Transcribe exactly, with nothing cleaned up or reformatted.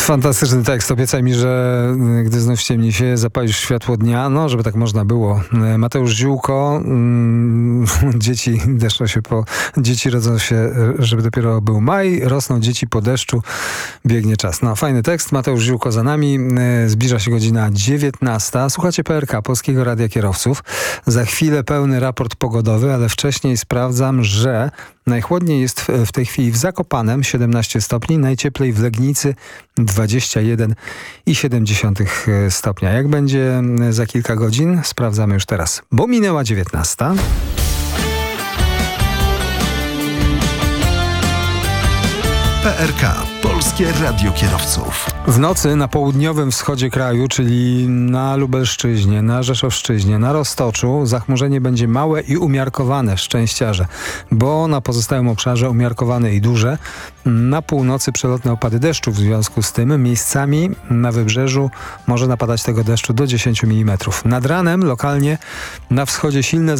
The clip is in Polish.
Fantastyczny tekst. Obiecaj mi, że gdy znów ściemni się, zapalisz światło dnia. No, żeby tak można było. Mateusz Ziółko. Mm, dzieci deszczą się po... Dzieci rodzą się, żeby dopiero był maj. Rosną dzieci po deszczu. Biegnie czas. No, fajny tekst. Mateusz Ziółko za nami. Zbliża się godzina dziewiętnasta. Słuchacie P R K, Polskiego Radia Kierowców. Za chwilę pełny raport pogodowy, ale wcześniej sprawdzam, że najchłodniej jest w tej chwili w Zakopanem siedemnaście stopni, najcieplej w Legnicy dwadzieścia jeden i siedem dziesiątych stopnia. Jak będzie za kilka godzin? Sprawdzamy już teraz, bo minęła dziewiętnasta. P R K, Polskie Radio Kierowców. W nocy na południowym wschodzie kraju, czyli na Lubelszczyźnie, na Rzeszowszczyźnie, na Roztoczu, zachmurzenie będzie małe i umiarkowane, szczęściarze, bo na pozostałym obszarze umiarkowane i duże. Na północy przelotne opady deszczu, w związku z tym miejscami na wybrzeżu może napadać tego deszczu do dziesięć milimetrów. Nad ranem lokalnie na wschodzie silne